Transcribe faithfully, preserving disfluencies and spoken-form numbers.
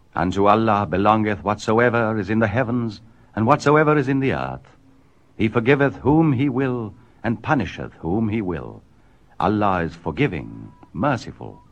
Unto Allah belongeth whatsoever is in the heavens, and whatsoever is in the earth. He forgiveth whom he will, and punisheth whom he will. Allah is forgiving, merciful.